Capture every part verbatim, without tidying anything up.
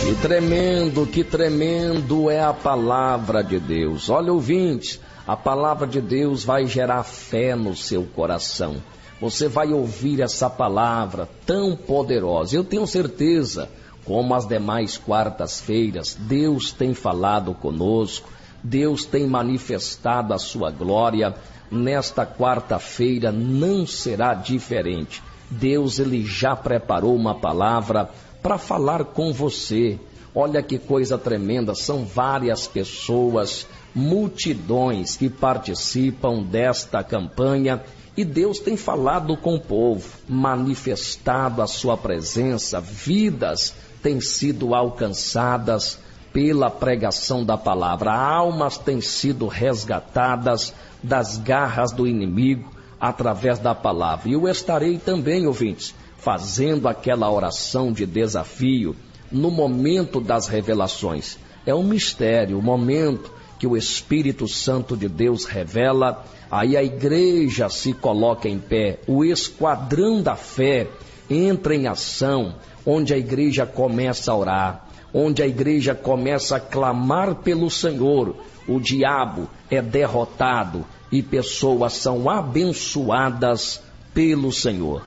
Que tremendo, que tremendo é a palavra de Deus. Olha, ouvintes, a palavra de Deus vai gerar fé no seu coração. Você vai ouvir essa palavra tão poderosa. Eu tenho certeza, como as demais quartas-feiras, Deus tem falado conosco, Deus tem manifestado a sua glória. Nesta quarta-feira não será diferente. Deus, ele já preparou uma palavra para falar com você. Olha que coisa tremenda, são várias pessoas, multidões que participam desta campanha e Deus tem falado com o povo, manifestado a sua presença, vidas têm sido alcançadas pela pregação da palavra, almas têm sido resgatadas das garras do inimigo através da palavra. E eu estarei também, ouvintes, fazendo aquela oração de desafio no momento das revelações. É um mistério, o momento que o Espírito Santo de Deus revela, aí a igreja se coloca em pé, o esquadrão da fé entra em ação, onde a igreja começa a orar, onde a igreja começa a clamar pelo Senhor, o diabo é derrotado e pessoas são abençoadas pelo Senhor.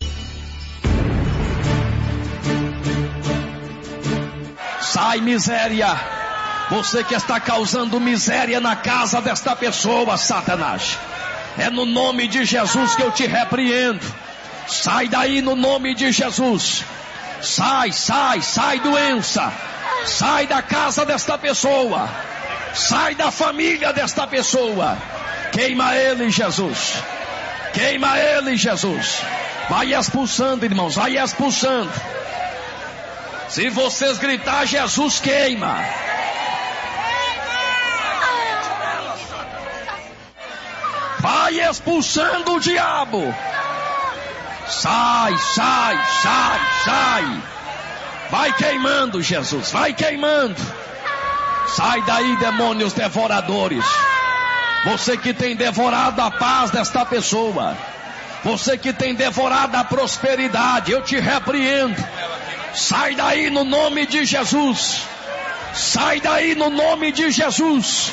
Sai, miséria! Você que está causando miséria na casa desta pessoa, Satanás. É no nome de Jesus que eu te repreendo. Sai daí no nome de Jesus. Sai, sai, sai doença. Sai da casa desta pessoa. Sai da família desta pessoa. Queima ele, Jesus. Queima ele, Jesus. Vai expulsando, irmãos, vai expulsando. Se vocês gritar, Jesus queima. Vai expulsando o diabo. Sai, sai, sai, sai. Vai queimando, Jesus, vai queimando. Sai daí, demônios devoradores. Você que tem devorado a paz desta pessoa, você que tem devorado a prosperidade, eu te repreendo. Sai daí no nome de Jesus. Sai daí no nome de Jesus.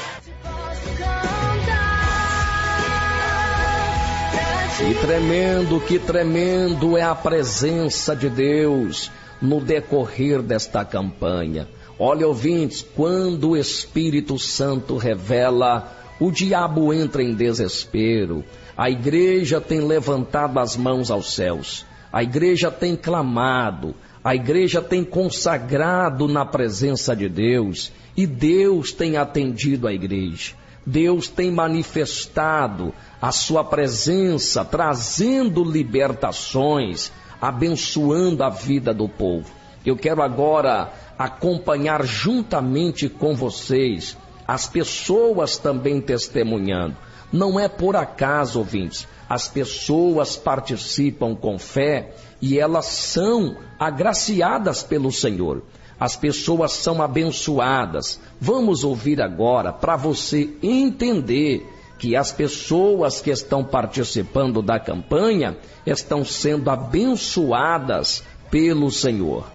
Que tremendo, que tremendo é a presença de Deus no decorrer desta campanha. Olha, ouvintes, quando o Espírito Santo revela, o diabo entra em desespero. A igreja tem levantado as mãos aos céus. A igreja tem clamado. A igreja tem consagrado na presença de Deus. E Deus tem atendido a igreja. Deus tem manifestado a sua presença, trazendo libertações, abençoando a vida do povo. Eu quero agora acompanhar juntamente com vocês as pessoas também testemunhando. Não é por acaso, ouvintes, as pessoas participam com fé e elas são agraciadas pelo Senhor. As pessoas são abençoadas. Vamos ouvir agora para você entender que as pessoas que estão participando da campanha estão sendo abençoadas pelo Senhor.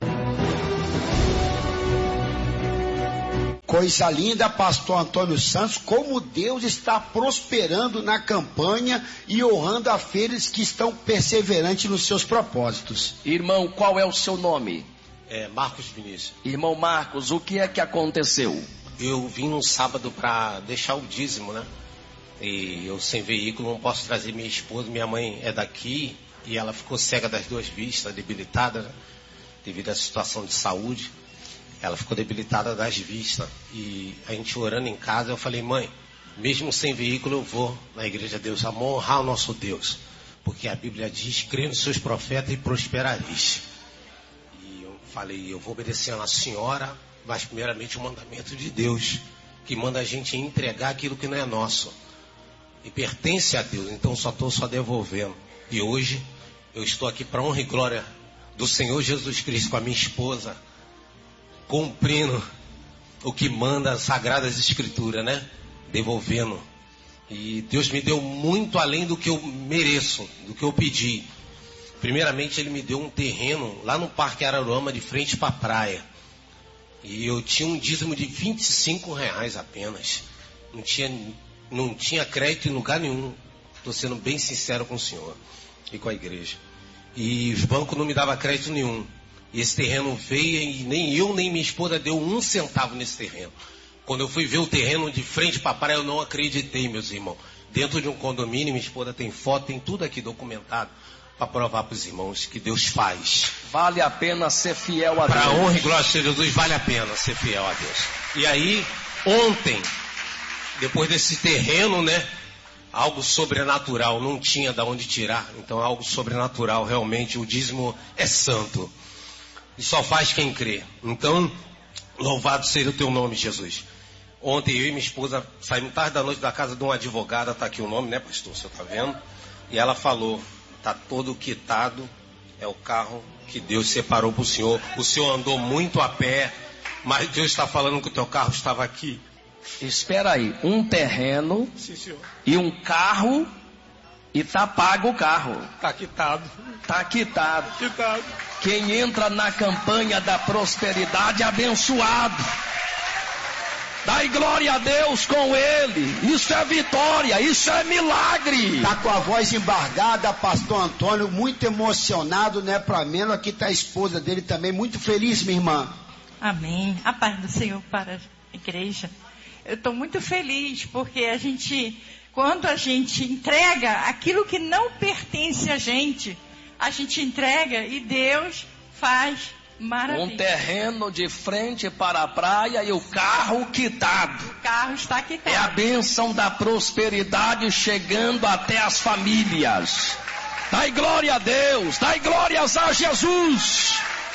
Coisa linda, pastor Antônio Santos, como Deus está prosperando na campanha e honrando aqueles que estão perseverantes nos seus propósitos. Irmão, qual é o seu nome? É, Marcos Vinícius. Irmão Marcos, o que é que aconteceu? Eu vim no sábado para deixar o dízimo, né? E eu sem veículo não posso trazer minha esposa. Minha mãe é daqui e ela ficou cega das duas vistas, debilitada, né? Devido à situação de saúde. Ela ficou debilitada das vistas. E a gente orando em casa, eu falei, mãe, mesmo sem veículo eu vou na igreja de Deus, vamos honrar o nosso Deus. Porque a Bíblia diz, crê nos seus profetas e prosperareis. Falei, eu vou obedecer a senhora, mas primeiramente o mandamento de Deus, que manda a gente entregar aquilo que não é nosso. E pertence a Deus, então só estou só devolvendo. E hoje eu estou aqui para honra e glória do Senhor Jesus Cristo com a minha esposa, cumprindo o que manda as Sagradas Escrituras, né? Devolvendo. E Deus me deu muito além do que eu mereço, do que eu pedi. Primeiramente, ele me deu um terreno lá no Parque Araruama, de frente para a praia. E eu tinha um dízimo de vinte e cinco reais apenas. Não tinha, não tinha crédito em lugar nenhum. Estou sendo bem sincero com o senhor e com a igreja. E os bancos não me davam crédito nenhum. E esse terreno veio e nem eu nem minha esposa deu um centavo nesse terreno. Quando eu fui ver o terreno de frente para a praia, eu não acreditei, meus irmãos. Dentro de um condomínio, minha esposa tem foto, tem tudo aqui documentado para provar para os irmãos que Deus faz. Vale a pena ser fiel a Deus. Para a honra e glória de Jesus, vale a pena ser fiel a Deus. E aí, ontem, depois desse terreno, né? Algo sobrenatural, não tinha de onde tirar. Então, algo sobrenatural, realmente, o dízimo é santo. E só faz quem crê. Então, louvado seja o teu nome, Jesus. Ontem eu e minha esposa saímos tarde da noite da casa de uma advogada, tá aqui o nome, né, pastor? O senhor tá vendo? E ela falou, tá todo quitado, é o carro que Deus separou para o senhor. O senhor andou muito a pé, mas Deus está falando que o teu carro estava aqui. Espera aí, um terreno. Sim, senhor. E um carro e tá pago o carro. Tá quitado. Tá quitado. Quitado. Quem entra na campanha da prosperidade é abençoado. Dai glória a Deus com ele. Isso é vitória, isso é milagre. Tá com a voz embargada, pastor Antônio, muito emocionado, né, pra menos. Aqui tá a esposa dele também, muito feliz, minha irmã. Amém. A paz do Senhor para a igreja. Eu estou muito feliz porque a gente, quando a gente entrega aquilo que não pertence a gente, a gente entrega e Deus faz maravilha. Um terreno de frente para a praia e o carro quitado. O carro está quitado. É a bênção da prosperidade chegando até as famílias. Dai glória a Deus, dai glórias a Jesus.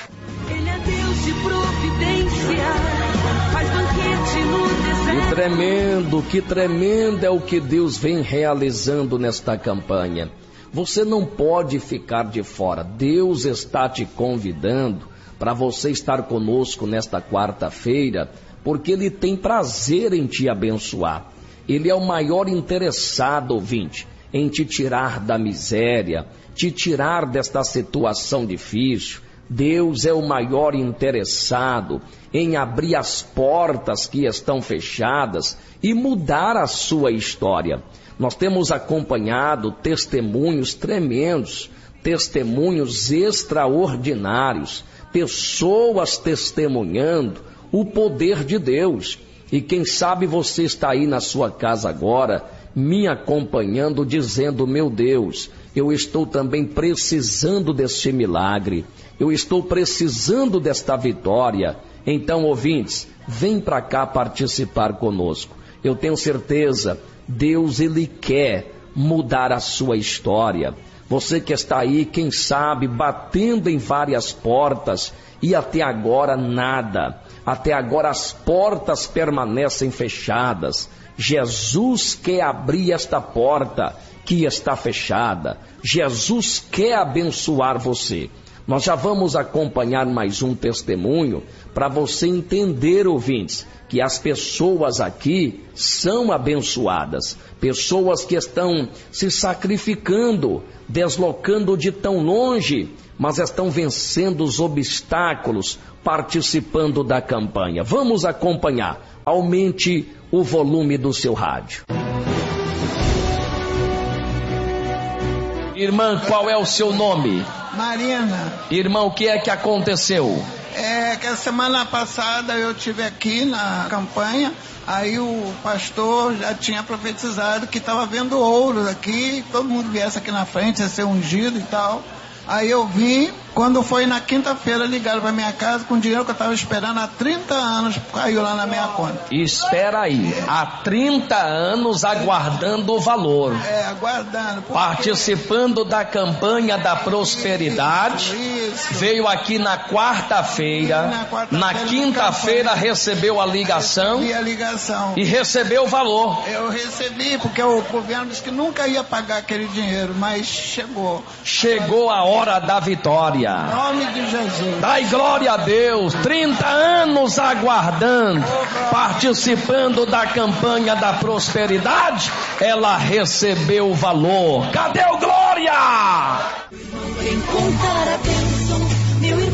Ele é Deus de providência, faz banquete no deserto. Que tremendo, que tremendo é o que Deus vem realizando nesta campanha. Você não pode ficar de fora. Deus está te convidando para você estar conosco nesta quarta-feira, porque Ele tem prazer em te abençoar. Ele é o maior interessado, ouvinte, em te tirar da miséria, te tirar desta situação difícil. Deus é o maior interessado em abrir as portas que estão fechadas e mudar a sua história. Nós temos acompanhado testemunhos tremendos, testemunhos extraordinários, pessoas testemunhando o poder de Deus. E quem sabe você está aí na sua casa agora, me acompanhando, dizendo, meu Deus, eu estou também precisando deste milagre. Eu estou precisando desta vitória. Então, ouvintes, vem para cá participar conosco. Eu tenho certeza, Deus, Ele quer mudar a sua história. Você que está aí, quem sabe, batendo em várias portas e até agora nada. Até agora as portas permanecem fechadas. Jesus quer abrir esta porta que está fechada. Jesus quer abençoar você. Nós já vamos acompanhar mais um testemunho para você entender, ouvintes, que as pessoas aqui são abençoadas. Pessoas que estão se sacrificando, deslocando de tão longe, mas estão vencendo os obstáculos, participando da campanha. Vamos acompanhar. Aumente o volume do seu rádio. Irmã, qual é o seu nome? Marina. Irmã, o que é que aconteceu? É que a semana passada eu estive aqui na campanha, aí o pastor já tinha profetizado que estava vendo ouro aqui, todo mundo viesse aqui na frente, ia ser ungido e tal. Aí eu vim, quando foi na quinta-feira, ligaram para minha casa com dinheiro que eu estava esperando há trinta anos, caiu lá na minha conta. Espera aí, há trinta anos aguardando o valor. É, aguardando. Porque... Participando da campanha da prosperidade, isso, isso. Veio aqui na quarta-feira, na, quarta na quinta-feira recebeu a ligação, a ligação e recebeu o valor. Eu recebi, porque o governo disse que nunca ia pagar aquele dinheiro, mas chegou. Chegou a hora da vitória. Em nome de Jesus. Dai glória a Deus. trinta anos aguardando, participando da campanha da prosperidade, ela recebeu o valor. Cadê o glória? Quem contar a bênção, meu irmão.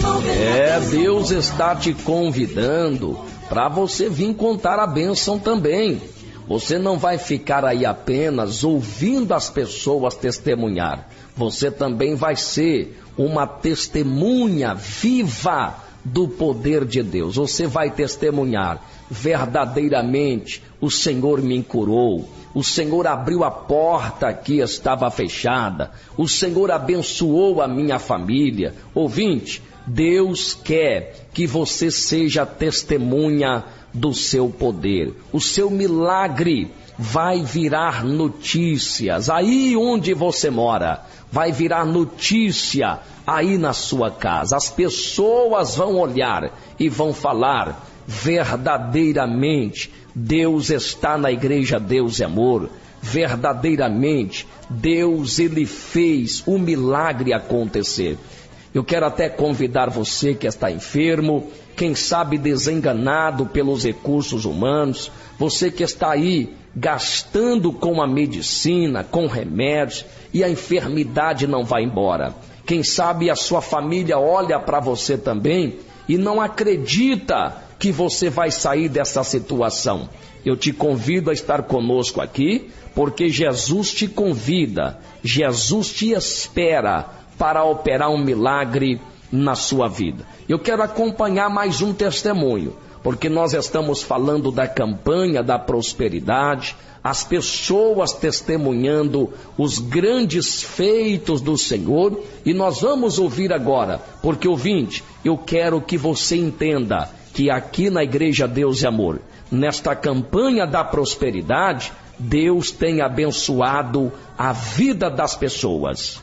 É, Deus está te convidando para você vir contar a bênção também. Você não vai ficar aí apenas ouvindo as pessoas testemunhar. Você também vai ser uma testemunha viva do poder de Deus. Você vai testemunhar verdadeiramente: o Senhor me curou, o Senhor abriu a porta que estava fechada, o Senhor abençoou a minha família. Ouvinte, Deus quer que você seja testemunha do seu poder. O seu milagre vai virar notícias aí onde você mora, vai virar notícia aí na sua casa. As pessoas vão olhar e vão falar: verdadeiramente Deus está na igreja Deus é Amor. Verdadeiramente Deus, ele fez o milagre acontecer. Eu quero até convidar você que está enfermo, quem sabe desenganado pelos recursos humanos, você que está aí gastando com a medicina, com remédios, e a enfermidade não vai embora. Quem sabe a sua família olha para você também e não acredita que você vai sair dessa situação. Eu te convido a estar conosco aqui, porque Jesus te convida, Jesus te espera para operar um milagre na sua vida. Eu quero acompanhar mais um testemunho, porque nós estamos falando da campanha da prosperidade, as pessoas testemunhando os grandes feitos do Senhor, e nós vamos ouvir agora, porque, ouvinte, eu quero que você entenda que aqui na Igreja Deus é Amor, nesta campanha da prosperidade, Deus tem abençoado a vida das pessoas.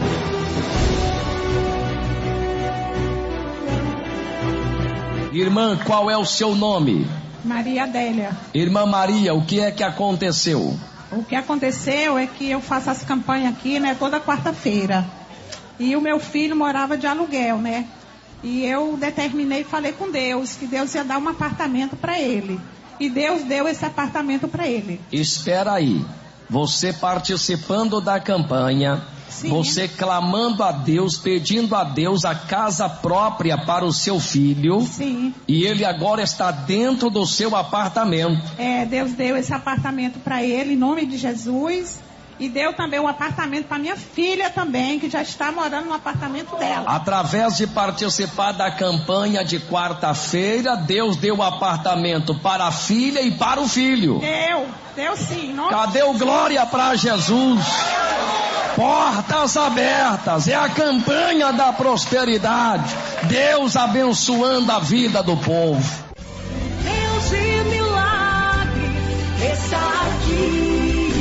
Irmã, qual é o seu nome? Maria Adélia. Irmã Maria, o que é que aconteceu? O que aconteceu é que eu faço as campanhas aqui, né, toda quarta-feira. E o meu filho morava de aluguel, né? E eu determinei e falei com Deus que Deus ia dar um apartamento para ele. E Deus deu esse apartamento para ele. Espera aí. Você participando da campanha, sim, você clamando a Deus, pedindo a Deus a casa própria para o seu filho. Sim. E ele agora está dentro do seu apartamento. É, Deus deu esse apartamento para ele em nome de Jesus. E deu também um apartamento para minha filha também, que já está morando no apartamento dela. Através de participar da campanha de quarta-feira, Deus deu o apartamento para a filha e para o filho. Deu, deu sim. Cadê o glória para Jesus? Portas abertas, é a campanha da prosperidade. Deus abençoando a vida do povo. Deus de milagre está aqui.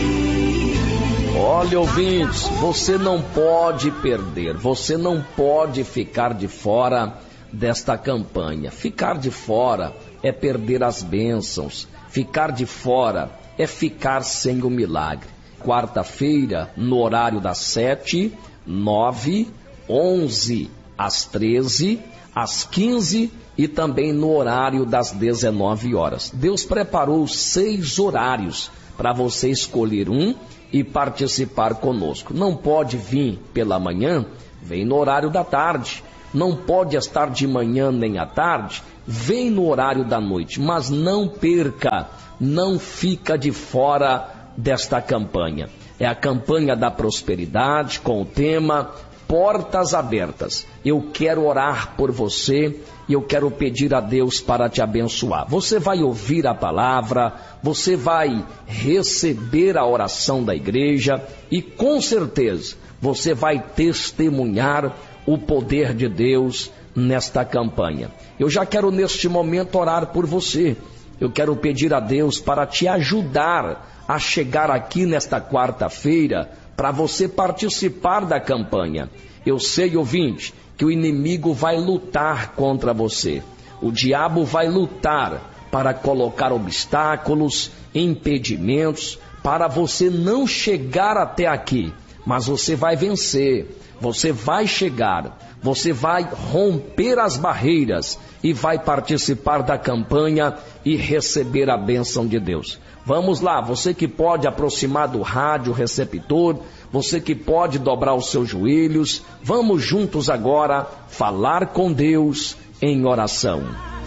Olha, ouvintes, você não pode perder, você não pode ficar de fora desta campanha. Ficar de fora é perder as bênçãos, ficar de fora é ficar sem o milagre. Quarta-feira, no horário das sete, nove, onze, às treze, às quinze e também no horário das dezenove horas. Deus preparou seis horários para você escolher um e participar conosco. Não pode vir pela manhã, vem no horário da tarde. Não pode estar de manhã nem à tarde, vem no horário da noite. Mas não perca, não fica de fora desta campanha. É a campanha da prosperidade com o tema Portas Abertas. Eu quero orar por você e eu quero pedir a Deus para te abençoar. Você vai ouvir a palavra, você vai receber a oração da igreja e com certeza você vai testemunhar o poder de Deus nesta campanha. Eu já quero neste momento orar por você. Eu quero pedir a Deus para te ajudar a chegar aqui nesta quarta-feira para você participar da campanha. Eu sei, ouvinte, que o inimigo vai lutar contra você. O diabo vai lutar para colocar obstáculos, impedimentos, para você não chegar até aqui. Mas você vai vencer, você vai chegar, você vai romper as barreiras e vai participar da campanha e receber a bênção de Deus. Vamos lá, você que pode aproximar do rádio receptor, Você que pode dobrar os seus joelhos, vamos juntos agora falar com Deus em oração.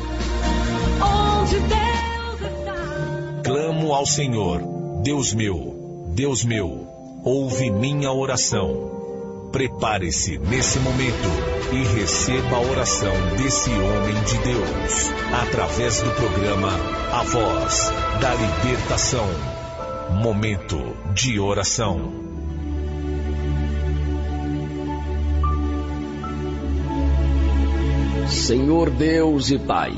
Clamo ao Senhor, Deus meu, Deus meu, ouve minha oração. Prepare-se nesse momento e receba a oração desse homem de Deus, através do programa A Voz da Libertação. Momento de oração. Senhor Deus e Pai,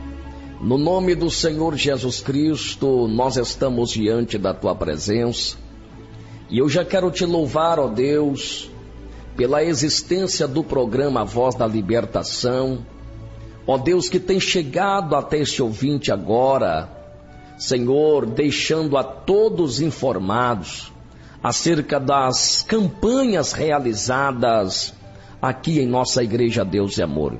no nome do Senhor Jesus Cristo, nós estamos diante da Tua presença, e eu já quero Te louvar, ó Deus, pela existência do programa A Voz da Libertação, ó Deus, que tem chegado até este ouvinte agora, Senhor, deixando a todos informados acerca das campanhas realizadas aqui em nossa Igreja Deus e Amor.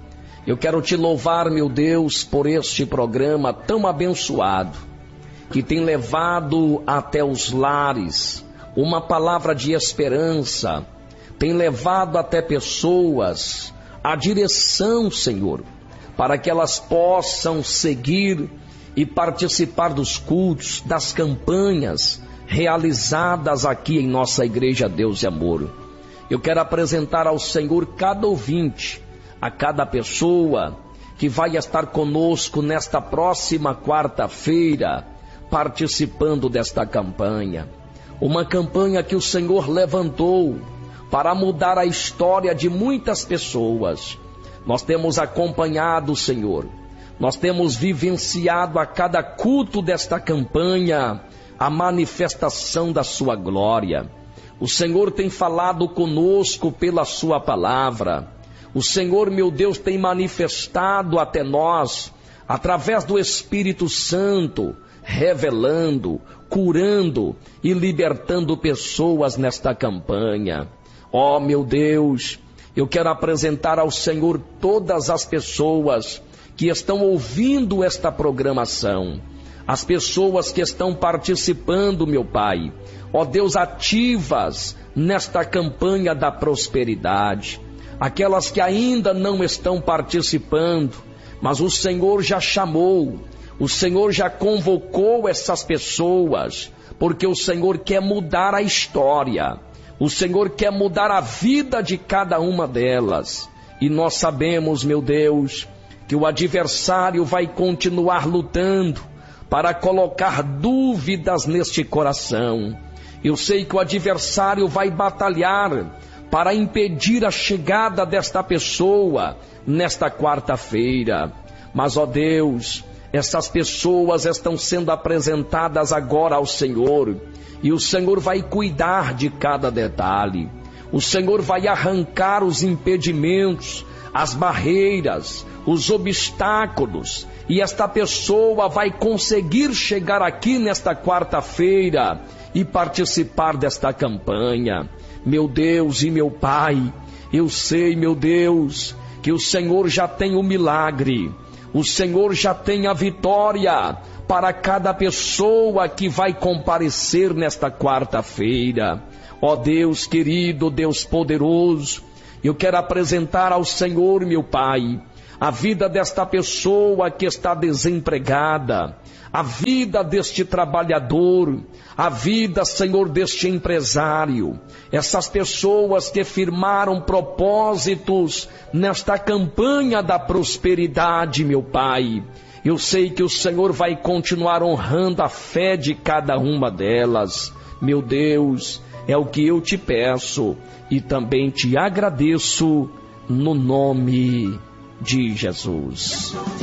Eu quero Te louvar, meu Deus, por este programa tão abençoado, que tem levado até os lares uma palavra de esperança, tem levado até pessoas a direção, Senhor, para que elas possam seguir e participar dos cultos, das campanhas realizadas aqui em nossa Igreja Deus e Amor. Eu quero apresentar ao Senhor cada ouvinte, a cada pessoa que vai estar conosco nesta próxima quarta-feira, participando desta campanha. Uma campanha que o Senhor levantou para mudar a história de muitas pessoas. Nós temos acompanhado, Senhor, nós temos vivenciado a cada culto desta campanha a manifestação da Sua glória. O Senhor tem falado conosco pela Sua palavra. O Senhor, meu Deus, tem manifestado até nós, através do Espírito Santo, revelando, curando e libertando pessoas nesta campanha. Ó, meu Deus, eu quero apresentar ao Senhor todas as pessoas que estão ouvindo esta programação, as pessoas que estão participando, meu Pai, ó Deus, ativas nesta campanha da prosperidade, aquelas que ainda não estão participando, mas o Senhor já chamou, o Senhor já convocou essas pessoas, porque o Senhor quer mudar a história, o Senhor quer mudar a vida de cada uma delas. E nós sabemos, meu Deus, que o adversário vai continuar lutando para colocar dúvidas neste coração. Eu sei que o adversário vai batalhar para impedir a chegada desta pessoa nesta quarta-feira. Mas, ó Deus, essas pessoas estão sendo apresentadas agora ao Senhor, e o Senhor vai cuidar de cada detalhe. O Senhor vai arrancar os impedimentos, as barreiras, os obstáculos, e esta pessoa vai conseguir chegar aqui nesta quarta-feira e participar desta campanha. Meu Deus e meu Pai, eu sei, meu Deus, que o Senhor já tem o milagre, o Senhor já tem a vitória para cada pessoa que vai comparecer nesta quarta-feira. Ó Deus querido, Deus poderoso, eu quero apresentar ao Senhor, meu Pai, a vida desta pessoa que está desempregada, a vida deste trabalhador, a vida, Senhor, deste empresário, essas pessoas que firmaram propósitos nesta campanha da prosperidade, meu Pai. Eu sei que o Senhor vai continuar honrando a fé de cada uma delas. Meu Deus, é o que eu te peço e também te agradeço no nome de Jesus.